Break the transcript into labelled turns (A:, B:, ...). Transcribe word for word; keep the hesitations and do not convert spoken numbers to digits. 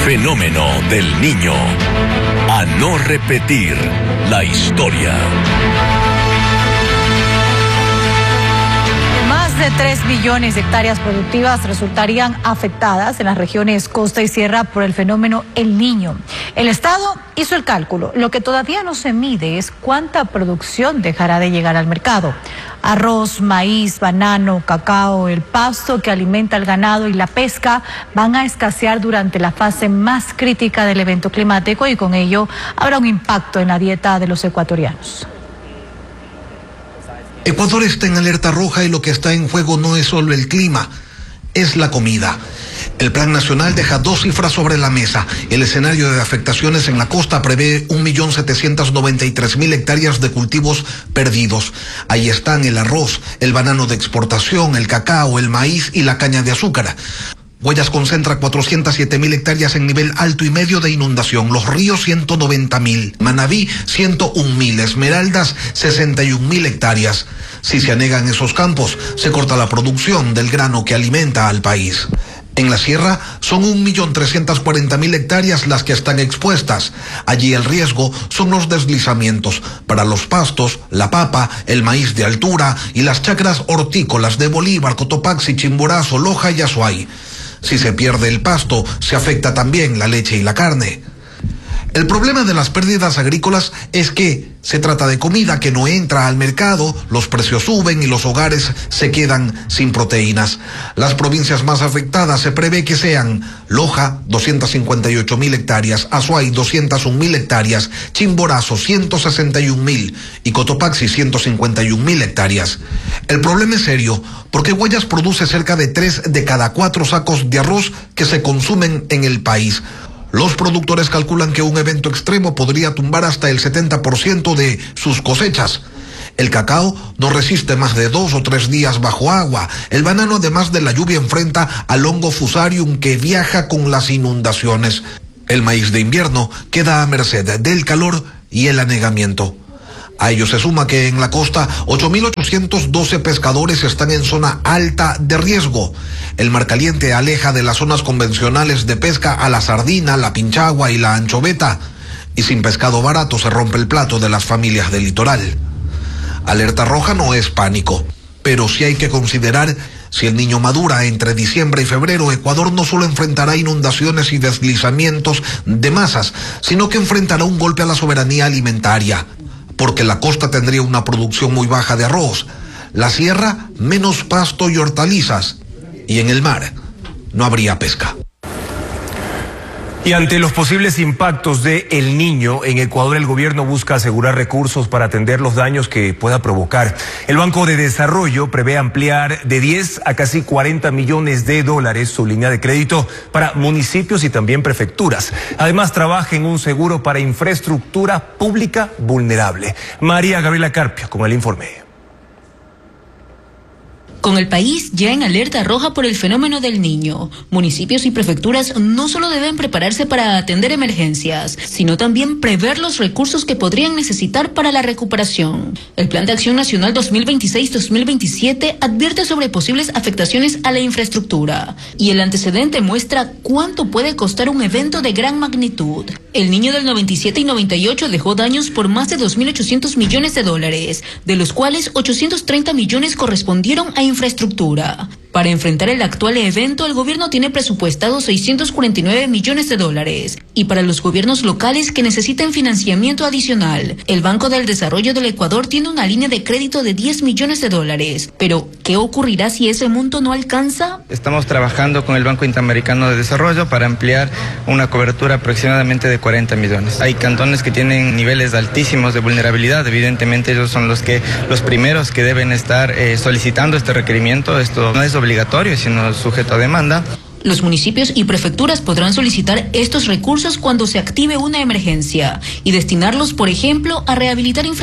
A: Fenómeno del Niño. A no repetir la historia.
B: Más de tres millones de hectáreas productivas resultarían afectadas en las regiones costa y sierra por el fenómeno El Niño. El Estado hizo el cálculo. Lo que todavía no se mide es cuánta producción dejará de llegar al mercado. Arroz, maíz, banano, cacao, el pasto que alimenta al ganado y la pesca van a escasear durante la fase más crítica del evento climático y con ello habrá un impacto en la dieta de los ecuatorianos.
C: Ecuador está en alerta roja y lo que está en juego no es solo el clima, es la comida. El Plan Nacional deja dos cifras sobre la mesa. El escenario de afectaciones en la costa prevé un millón setecientos noventa y tres mil hectáreas de cultivos perdidos. Ahí están el arroz, el banano de exportación, el cacao, el maíz y la caña de azúcar. Guayas concentra cuatrocientas siete mil hectáreas en nivel alto y medio de inundación, Los Ríos ciento noventa mil, Manabí ciento un mil, Esmeraldas sesenta y un mil hectáreas. Si se anegan esos campos, se corta la producción del grano que alimenta al país. En la sierra son un millón trescientas cuarenta mil hectáreas las que están expuestas. Allí el riesgo son los deslizamientos para los pastos, la papa, el maíz de altura y las chacras hortícolas de Bolívar, Cotopaxi, Chimborazo, Loja y Azuay. Si se pierde el pasto, se afecta también la leche y la carne. El problema de las pérdidas agrícolas es que se trata de comida que no entra al mercado, los precios suben y los hogares se quedan sin proteínas. Las provincias más afectadas se prevé que sean Loja, doscientas cincuenta y ocho mil hectáreas, Azuay, doscientas un mil hectáreas, Chimborazo, ciento sesenta y un mil y Cotopaxi, ciento cincuenta y un mil hectáreas. El problema es serio porque Guayas produce cerca de tres de cada cuatro sacos de arroz que se consumen en el país. Los productores calculan que un evento extremo podría tumbar hasta el setenta por ciento de sus cosechas. El cacao no resiste más de dos o tres días bajo agua. El banano, además de la lluvia, enfrenta al hongo fusarium que viaja con las inundaciones. El maíz de invierno queda a merced del calor y el anegamiento. A ello se suma que en la costa ocho mil ochocientos doce pescadores están en zona alta de riesgo. El mar caliente aleja de las zonas convencionales de pesca a la sardina, la pinchagua y la anchoveta. Y sin pescado barato se rompe el plato de las familias del litoral. Alerta roja no es pánico, pero sí hay que considerar si el Niño madura entre diciembre y febrero, Ecuador no solo enfrentará inundaciones y deslizamientos de masas, sino que enfrentará un golpe a la soberanía alimentaria. Porque la costa tendría una producción muy baja de arroz, la sierra menos pasto y hortalizas, y en el mar no habría pesca.
D: Y ante los posibles impactos de El Niño, en Ecuador el gobierno busca asegurar recursos para atender los daños que pueda provocar. El Banco de Desarrollo prevé ampliar de diez a casi cuarenta millones de dólares su línea de crédito para municipios y también prefecturas. Además, trabaja en un seguro para infraestructura pública vulnerable. María Gabriela Carpio con el informe.
E: Con el país ya en alerta roja por el fenómeno del Niño, municipios y prefecturas no solo deben prepararse para atender emergencias, sino también prever los recursos que podrían necesitar para la recuperación. El Plan de Acción Nacional dos mil veintiséis dos mil veintisiete advierte sobre posibles afectaciones a la infraestructura, y el antecedente muestra cuánto puede costar un evento de gran magnitud. El Niño del noventa y siete y noventa y ocho dejó daños por más de dos mil ochocientos millones de dólares, de los cuales ochocientos treinta millones correspondieron a infraestructura. Para enfrentar el actual evento, el gobierno tiene presupuestado seiscientos cuarenta y nueve millones de dólares. Y para los gobiernos locales que necesiten financiamiento adicional, el Banco del Desarrollo del Ecuador tiene una línea de crédito de diez millones de dólares. Pero, ¿qué ocurrirá si ese monto no alcanza?
F: Estamos trabajando con el Banco Interamericano de Desarrollo para ampliar una cobertura aproximadamente de cuarenta millones. Hay cantones que tienen niveles altísimos de vulnerabilidad. Evidentemente, ellos son los que los primeros que deben estar eh, solicitando este requerimiento. Esto no es obligatorio, sino sujeto a demanda.
E: Los municipios y prefecturas podrán solicitar estos recursos cuando se active una emergencia y destinarlos, por ejemplo, a rehabilitar infraestructura